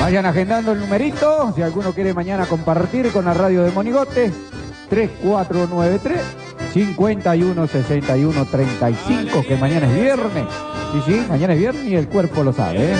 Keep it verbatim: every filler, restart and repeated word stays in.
Vayan agendando el numerito, si alguno quiere mañana compartir con la radio de Monigote, tres cuatro nueve tres, cinco uno seis uno tres cinco, que mañana es viernes. Sí, sí, mañana es viernes y el cuerpo lo sabe, ¿eh?